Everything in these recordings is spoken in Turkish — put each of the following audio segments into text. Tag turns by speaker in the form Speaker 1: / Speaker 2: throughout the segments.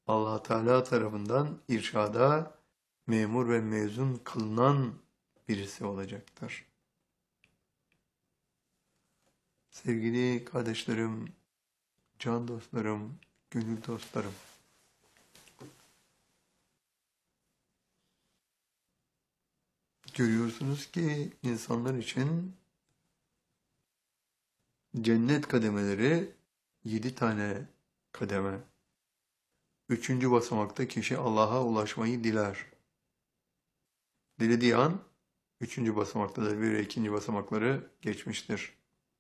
Speaker 1: Allah Teala tarafından irşada memur ve mezun kılınan birisi olacaktır. Sevgili kardeşlerim, can dostlarım, gönül dostlarım. Görüyorsunuz ki insanlar için cennet kademeleri 7 tane kademe. 3. basamakta kişi Allah'a ulaşmayı diler. Dilediği an 3. basamakta da 1 ve 2. basamakları geçmiştir.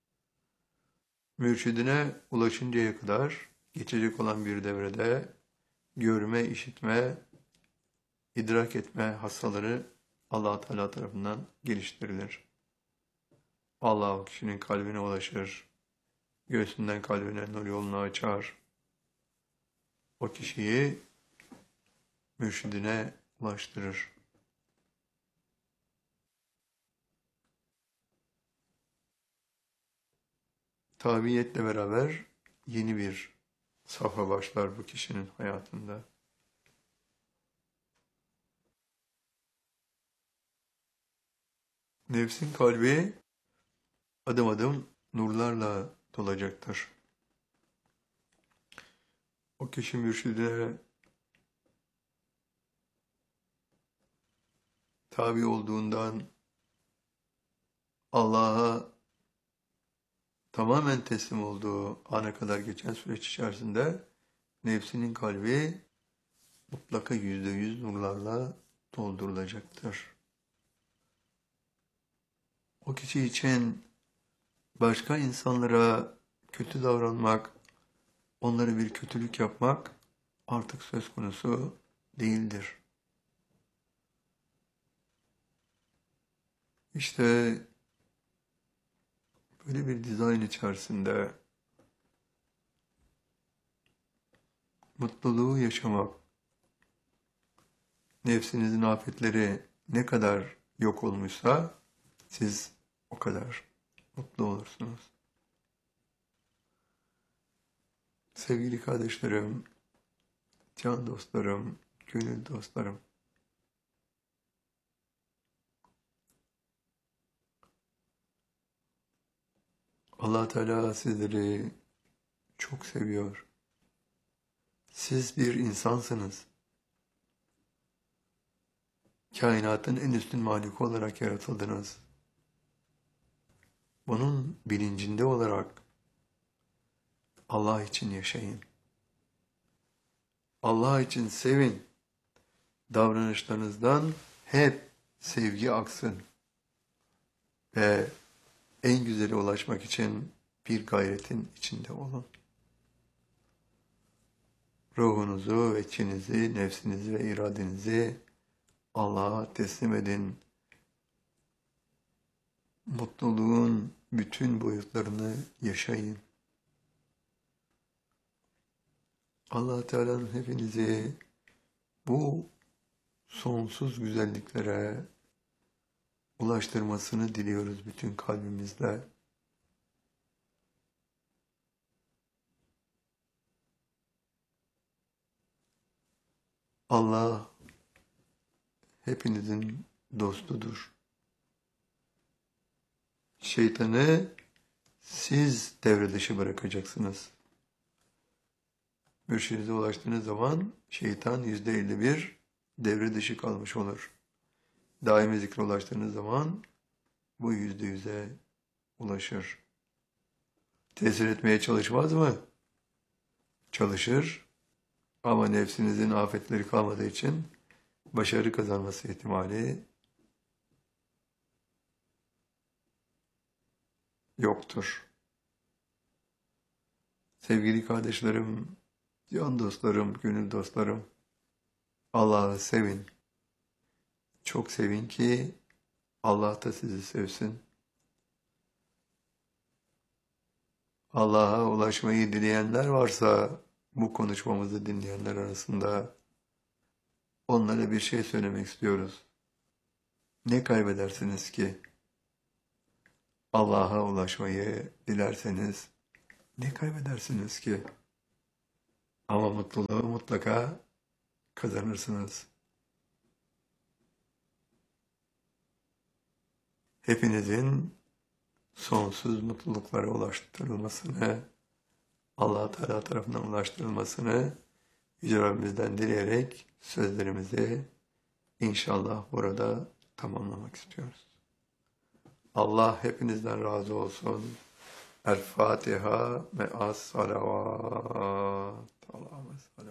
Speaker 1: Mürşidine ulaşıncaya kadar geçecek olan bir devrede görme, işitme, idrak etme hassaları Allah Teala tarafından geliştirilir. Allah o kişinin kalbine ulaşır, göğsünden kalbine nur yolunu açar. O kişiyi mürşidine ulaştırır. Tabiiyetle beraber yeni bir safha başlar bu kişinin hayatında. Nefsin kalbi adım adım nurlarla dolacaktır. O kişi mürşidine tabi olduğundan, Allah'a tamamen teslim olduğu ana kadar geçen süreç içerisinde nefsinin kalbi mutlaka %100 nurlarla doldurulacaktır. O kişi için başka insanlara kötü davranmak, onlara bir kötülük yapmak artık söz konusu değildir. İşte böyle bir dizayn içerisinde mutluluğu yaşamak, nefsinizin afetleri ne kadar yok olmuşsa siz o kadar mutlu olursunuz. Sevgili kardeşlerim, can dostlarım, gönül dostlarım. Allah Teala sizleri çok seviyor. Siz bir insansınız. Kainatın en üstün mahluk olarak yaratıldınız. Bunun bilincinde olarak Allah için yaşayın. Allah için sevin. Davranışlarınızdan hep sevgi aksın. Ve en güzeli ulaşmak için bir gayretin içinde olun. Ruhunuzu ve içinizi, nefsinizi ve iradenizi Allah'a teslim edin. Mutluluğun bütün boyutlarını yaşayın. Allah Teala'nın hepinizi bu sonsuz güzelliklere ulaştırmasını diliyoruz bütün kalbimizle. Allah hepinizin dostudur. Şeytanı siz devre dışı bırakacaksınız. Mürşidinize ulaştığınız zaman şeytan %51 devre dışı kalmış olur. Daimi zikre ulaştığınız zaman bu %100'e ulaşır. Tesir etmeye çalışmaz mı? Çalışır ama nefsinizin afetleri kalmadığı için başarı kazanması ihtimali yoktur. Sevgili kardeşlerim, can dostlarım, gönül dostlarım, Allah'ı sevin. Çok sevin ki Allah da sizi sevsin. Allah'a ulaşmayı dileyenler varsa bu konuşmamızı dinleyenler arasında onlara bir şey söylemek istiyoruz. Ne kaybedersiniz ki? Allah'a ulaşmayı dilerseniz ne kaybedersiniz ki? Ama mutluluğu mutlaka kazanırsınız. Hepinizin sonsuz mutluluklara ulaştırılmasını, Allah Teala tarafından ulaştırılmasını Yüce Rabbimizden dileyerek sözlerimizi inşallah burada tamamlamak istiyoruz. Allah hepinizden razı olsun. El Fatiha me'as salavat. Allah'a emanet.